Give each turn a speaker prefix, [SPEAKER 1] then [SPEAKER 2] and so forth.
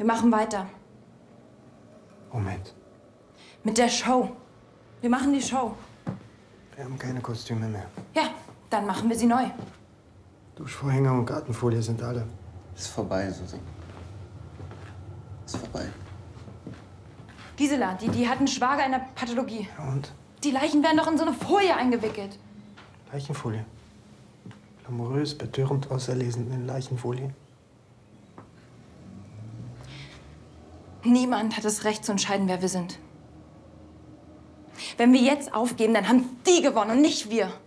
[SPEAKER 1] Wir machen weiter.
[SPEAKER 2] Moment.
[SPEAKER 1] Mit der Show. Wir machen die Show.
[SPEAKER 2] Wir haben keine Kostüme mehr.
[SPEAKER 1] Ja, dann machen wir sie neu.
[SPEAKER 2] Duschvorhänge und Gartenfolie sind alle.
[SPEAKER 3] Ist vorbei, Susi. Ist vorbei.
[SPEAKER 1] Gisela, die hat einen Schwager in der Pathologie.
[SPEAKER 2] Ja, und?
[SPEAKER 1] Die Leichen werden doch in so eine Folie eingewickelt.
[SPEAKER 2] Leichenfolie. Glamourös, betörend auserlesen in Leichenfolie.
[SPEAKER 1] Niemand hat das Recht zu entscheiden, wer wir sind. Wenn wir jetzt aufgeben, dann haben die gewonnen und nicht wir.